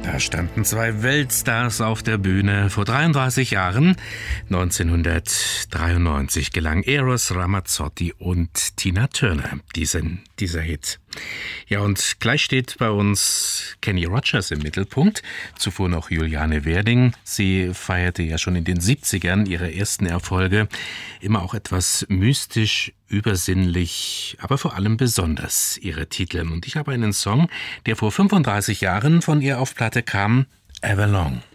Da standen zwei Weltstars auf der Bühne vor 33 Jahren. 1993 gelang Eros Ramazzotti und Tina Turner dieser Hit. Ja, und gleich steht bei uns Kenny Rogers im Mittelpunkt. Zuvor noch Juliane Werding. Sie feierte ja schon in den 70ern ihre ersten Erfolge. Immer auch etwas mystisch, übersinnlich, aber vor allem besonders ihre Titel. Und ich habe einen Song, der vor 35 Jahren von ihr auf Platte kam, Everlong.